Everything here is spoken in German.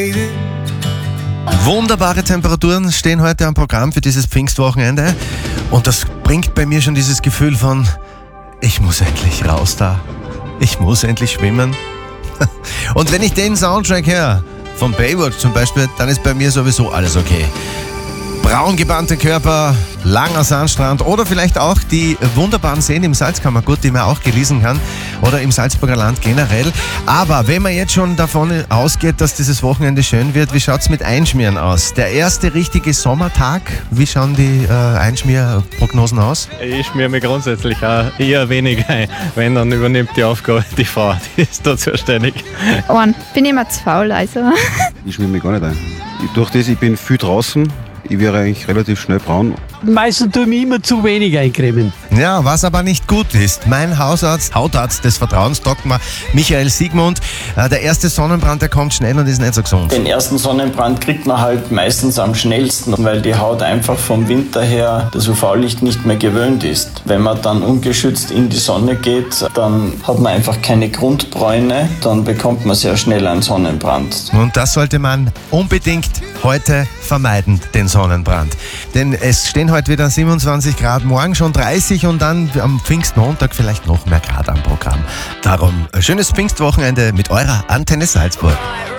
Wunderbare Temperaturen stehen heute am Programm für dieses Pfingstwochenende und das bringt bei mir schon dieses Gefühl von, ich muss endlich raus da, ich muss endlich schwimmen. Und wenn ich den Soundtrack höre, von Baywatch zum Beispiel, dann ist bei mir sowieso alles okay. Braun gebannte Körper, langer Sandstrand oder vielleicht auch die wunderbaren Seen im Salzkammergut, die man auch genießen kann, oder im Salzburger Land generell. Aber wenn man jetzt schon davon ausgeht, dass dieses Wochenende schön wird, wie schaut es mit Einschmieren aus? Der erste richtige Sommertag, wie schauen die Einschmierprognosen aus? Ich schmiere mich grundsätzlich auch eher wenig ein. Wenn, dann übernimmt die Aufgabe die Frau, die ist da zuständig. Bin immer zu faul, also. Ich schmiere mich gar nicht ein. Durch das, ich bin viel draußen, ich wäre eigentlich relativ schnell braun. Meistens tue ich mich immer zu wenig eincremen. Ja, was aber nicht gut ist. Mein Hautarzt des Vertrauens, Dr. Michael Siegmund, der erste Sonnenbrand, der kommt schnell und ist nicht so gesund. Den ersten Sonnenbrand kriegt man halt meistens am schnellsten, weil die Haut einfach vom Winter her das UV-Licht nicht mehr gewöhnt ist. Wenn man dann ungeschützt in die Sonne geht, dann hat man einfach keine Grundbräune, dann bekommt man sehr schnell einen Sonnenbrand. Und das sollte man unbedingt heute vermeiden, den Sonnenbrand. Denn es stehen heute wieder 27 Grad, morgen schon 30 und dann am Pfingstmontag vielleicht noch mehr Grad am Programm. Darum ein schönes Pfingstwochenende mit eurer Antenne Salzburg.